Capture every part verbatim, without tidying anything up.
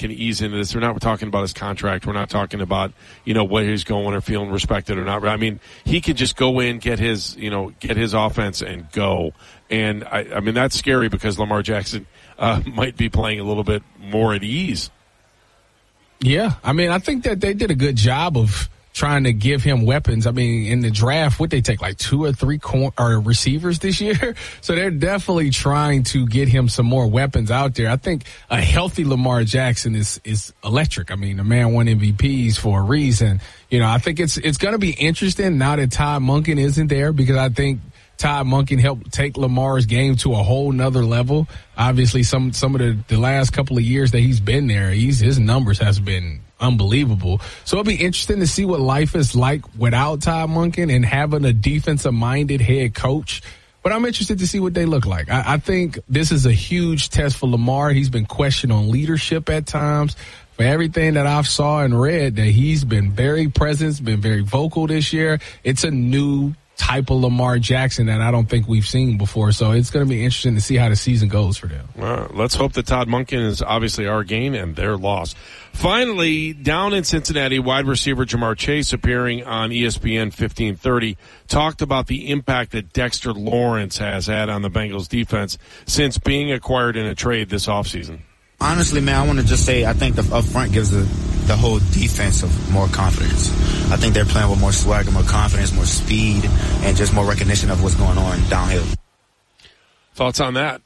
can ease into this. We're not talking about his contract. We're not talking about, you know, where he's going or feeling respected or not. I mean, he can just go in, get his, you know, get his offense and go. And, I, I mean, that's scary because Lamar Jackson uh, might be playing a little bit more at ease. Yeah, I mean, I think that they did a good job of trying to give him weapons. I mean, in the draft, what they take, like two or three cor- or receivers this year? So they're definitely trying to get him some more weapons out there. I think a healthy Lamar Jackson is is electric. I mean, the man won M V Ps for a reason. You know, I think it's it's going to be interesting now that Todd Monken isn't there, because I think Todd Monken helped take Lamar's game to a whole nother level. Obviously, some some of the, the last couple of years that he's been there, he's, his numbers has been unbelievable. So it'll be interesting to see what life is like without Todd Monken and having a defensive-minded head coach. But I'm interested to see what they look like. I, I think this is a huge test for Lamar. He's been questioned on leadership at times. For everything that I've saw and read, that he's been very present, been very vocal this year. It's a new type of Lamar Jackson that I don't think we've seen before. So it's going to be interesting to see how the season goes for them. Uh, let's hope that Todd Monken is obviously our gain and their loss. Finally, down in Cincinnati, wide receiver Jamar Chase, appearing on E S P N fifteen thirty, talked about the impact that Dexter Lawrence has had on the Bengals defense since being acquired in a trade this offseason. Honestly, man, I want to just say I think the up front gives the, the whole defense of more confidence. I think they're playing with more swagger, more confidence, more speed, and just more recognition of what's going on downhill. Thoughts on that?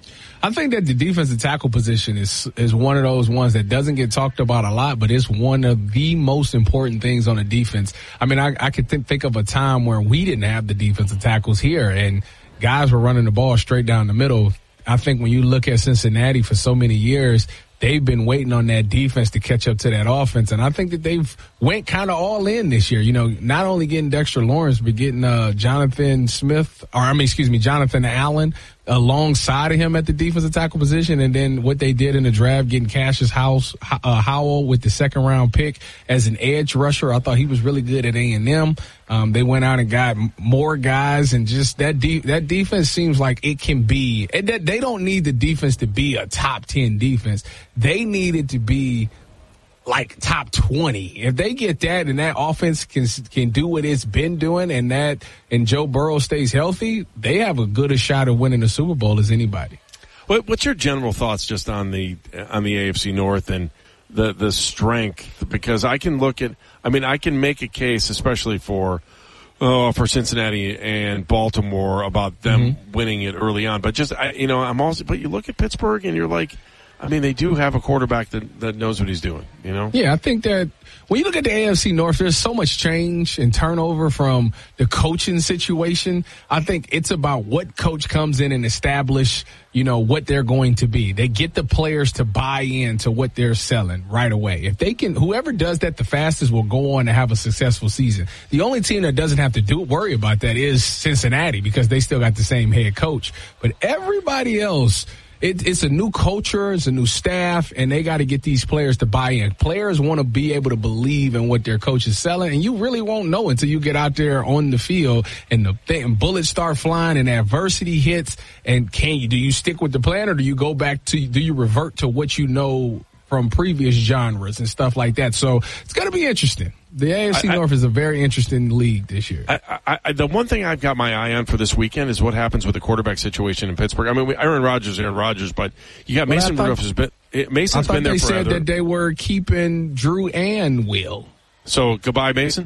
I think that the defensive tackle position is is one of those ones that doesn't get talked about a lot, but it's one of the most important things on the defense. I mean, I, I could th- think of a time where we didn't have the defensive tackles here, and guys were running the ball straight down the middle. I think when you look at Cincinnati for so many years, they've been waiting on that defense to catch up to that offense. And I think that they've went kind of all in this year. You know, not only getting Dexter Lawrence, but getting uh, Jonathan Smith, or I mean, excuse me, Jonathan Allen alongside of him at the defensive tackle position. And then what they did in the draft, getting Cassius House, uh, Howell with the second round pick as an edge rusher. I thought he was really good at A and M. Um, they went out and got more guys, and just that de- that defense seems like it can be, it, that they don't need the defense to be a top ten defense. They need it to be like top twenty. If they get that and that offense can can do what it's been doing, and that and Joe Burrow stays healthy, they have a good a shot of winning the Super Bowl as anybody. What, what's your general thoughts just on the on the A F C North and the the strength? Because I can look at, I mean, I can make a case, especially for oh, for Cincinnati and Baltimore, about them mm-hmm. winning it early on. But just I, you know, I'm also. But you look at Pittsburgh and you're like, I mean, they do have a quarterback that, that knows what he's doing, you know? Yeah, I think that when you look at the A F C North, there's so much change and turnover from the coaching situation. I think it's about what coach comes in and establish, you know, what they're going to be. They get the players to buy into what they're selling right away. If they can, whoever does that the fastest will go on to have a successful season. The only team that doesn't have to do worry about that is Cincinnati, because they still got the same head coach. But everybody else, It, it's a new culture, it's a new staff, and they got to get these players to buy in. Players want to be able to believe in what their coach is selling, and you really won't know until you get out there on the field and the th- and bullets start flying and adversity hits. And can you do you stick with the plan, or do you go back to do you revert to what you know from previous genres and stuff like that? So it's going to be interesting. The A F C I, North I, is a very interesting league this year. I, I, I, the one thing I've got my eye on for this weekend is what happens with the quarterback situation in Pittsburgh. I mean, we, Aaron Rodgers, Aaron Rodgers, but you got well, Mason Rudolph has been. Mason's been there forever. I thought they said that they were keeping Drew and Will. So goodbye, Mason.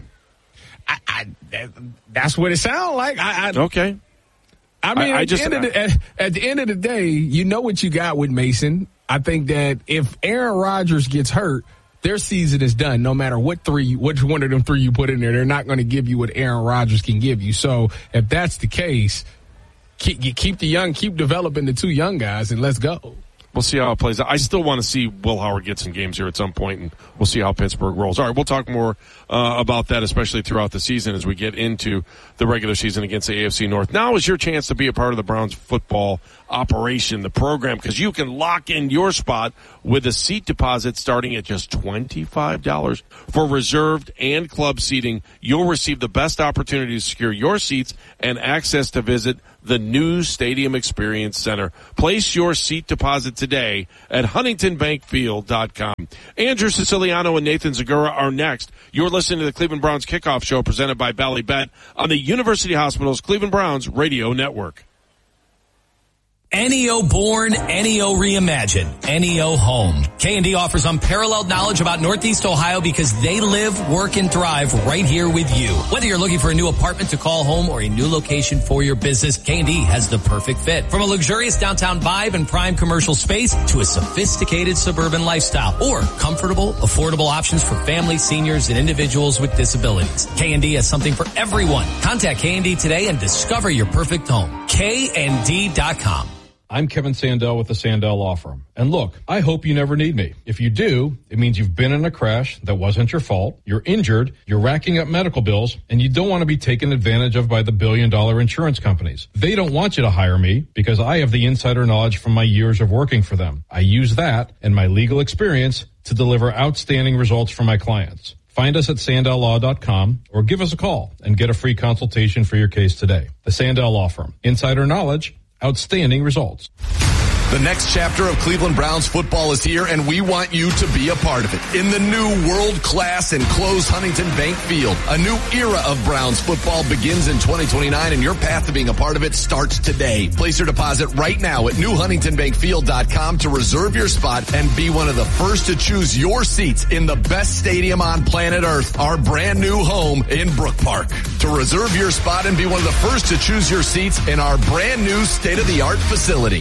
I, I that, that's what it sounds like. I, I okay. I mean, I, I at, just, the end of the, at, at the end of the day, you know what you got with Mason. I think that if Aaron Rodgers gets hurt, their season is done. No matter what three, which one of them three you put in there, they're not going to give you what Aaron Rodgers can give you. So if that's the case, keep, you keep the young, keep developing the two young guys, and let's go. We'll see how it plays out. I still want to see Will Howard get some games here at some point, and we'll see how Pittsburgh rolls. All right, we'll talk more uh, about that, especially throughout the season as we get into the regular season against the A F C North. Now is your chance to be a part of the Browns football operation, the program, because you can lock in your spot with a seat deposit starting at just twenty-five dollars. For reserved and club seating, you'll receive the best opportunity to secure your seats and access to visit the new Stadium Experience Center. Place your seat deposit today at huntington bank field dot com. Andrew Siciliano and Nathan Zagura are next. You're listening to the Cleveland Browns Kickoff Show presented by Bally Bet on the University Hospitals Cleveland Browns Radio Network. N E O Born, N E O Reimagined, N E O Home. K and D offers unparalleled knowledge about Northeast Ohio because they live, work, and thrive right here with you. Whether you're looking for a new apartment to call home or a new location for your business, K and D has the perfect fit. From a luxurious downtown vibe and prime commercial space to a sophisticated suburban lifestyle or comfortable, affordable options for families, seniors, and individuals with disabilities. K and D has something for everyone. Contact K and D today and discover your perfect home. K and D dot com. I'm Kevin Sandell with the Sandell Law Firm. And look, I hope you never need me. If you do, it means you've been in a crash that wasn't your fault, you're injured, you're racking up medical bills, and you don't want to be taken advantage of by the billion-dollar insurance companies. They don't want you to hire me because I have the insider knowledge from my years of working for them. I use that and my legal experience to deliver outstanding results for my clients. Find us at sandell law dot com or give us a call and get a free consultation for your case today. The Sandell Law Firm. Insider knowledge, outstanding results. The next chapter of Cleveland Browns football is here, and we want you to be a part of it. In the new world-class enclosed Huntington Bank Field, a new era of Browns football begins in twenty twenty-nine, and your path to being a part of it starts today. Place your deposit right now at new huntington bank field dot com to reserve your spot and be one of the first to choose your seats in the best stadium on planet Earth, our brand new home in Brook Park. To reserve your spot and be one of the first to choose your seats in our brand new state-of-the-art facility.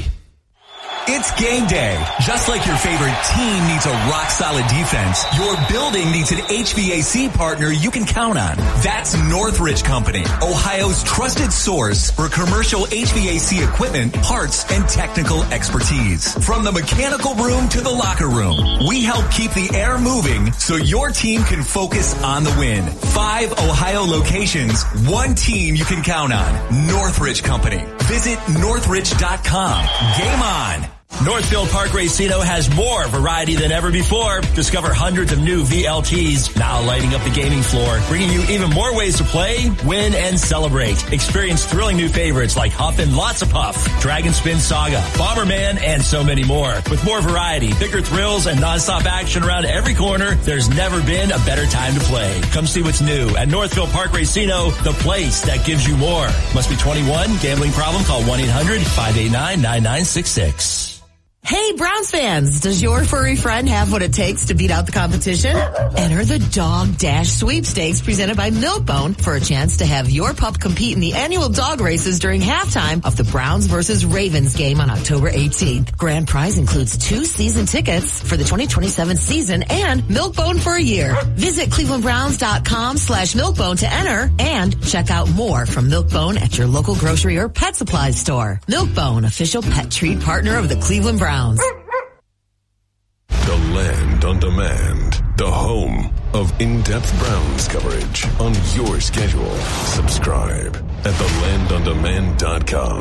It's game day. Just like your favorite team needs a rock-solid defense, your building needs an H V A C partner you can count on. That's Northridge Company, Ohio's trusted source for commercial H V A C equipment, parts, and technical expertise. From the mechanical room to the locker room, we help keep the air moving so your team can focus on the win. Five Ohio locations, one team you can count on. Northridge Company. Visit northridge dot com. Game on. Northfield Park Racino has more variety than ever before. Discover hundreds of new V L Ts now lighting up the gaming floor, bringing you even more ways to play, win, and celebrate. Experience thrilling new favorites like Huff and Lots of Puff, Dragon Spin Saga, Bomberman, and so many more. With more variety, bigger thrills, and nonstop action around every corner, there's never been a better time to play. Come see what's new at Northfield Park Racino, the place that gives you more. Must be twenty-one. Gambling problem? Call one eight hundred five eight nine nine nine six six. Hey, Browns fans, does your furry friend have what it takes to beat out the competition? Enter the Dog Dash Sweepstakes presented by Milk-Bone for a chance to have your pup compete in the annual dog races during halftime of the Browns versus Ravens game on October eighteenth. Grand prize includes two season tickets for the twenty twenty-seven season and Milk-Bone for a year. Visit cleveland browns dot com slash milk-bone to enter and check out more from Milk-Bone at your local grocery or pet supply store. Milk-Bone, official pet treat partner of the Cleveland Browns. The Land on Demand, the home of in-depth Browns coverage on your schedule. Subscribe at the land on demand dot com.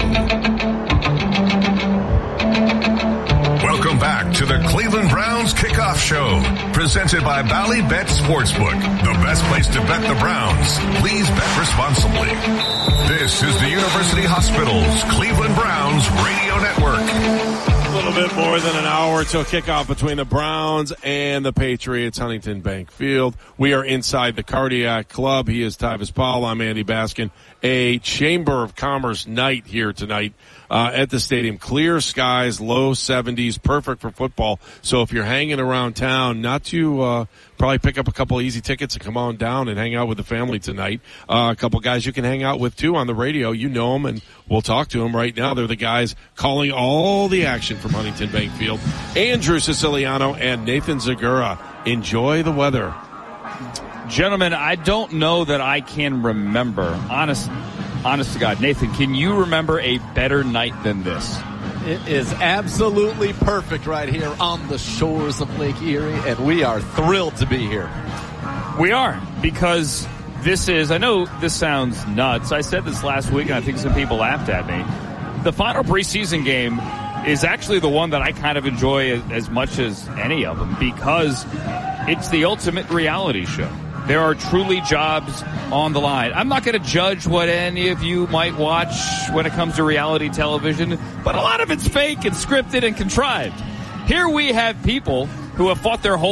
Welcome back to the Cleveland Browns Kickoff Show, presented by Bally Bet Sportsbook, the best place to bet the Browns. Please bet responsibly. This is the University Hospitals Cleveland Browns Radio Network. A little bit more than an hour till kickoff between the Browns and the Patriots, Huntington Bank Field. We are inside the Cardiac Club. He is Tyvis Powell. I'm Andy Baskin. A Chamber of Commerce night here tonight uh, at the stadium. Clear skies, low seventies, perfect for football. So if you're hanging around town, not to uh, probably pick up a couple easy tickets and come on down and hang out with the family tonight. Uh, a couple guys you can hang out with, too, on the radio. You know them, and we'll talk to them right now. They're the guys calling all the action from Huntington Bank Field. Andrew Siciliano and Nathan Zagura. Enjoy the weather. Gentlemen, I don't know that I can remember. Honest, honest to God. Nathan, can you remember a better night than this? It is absolutely perfect right here on the shores of Lake Erie, and we are thrilled to be here. We are, because this is, I know this sounds nuts. I said this last week, and I think some people laughed at me. The final preseason game is actually the one that I kind of enjoy as, as much as any of them, because it's the ultimate reality show. There are truly jobs on the line. I'm not going to judge what any of you might watch when it comes to reality television, but a lot of it's fake and scripted and contrived. Here we have people who have fought their whole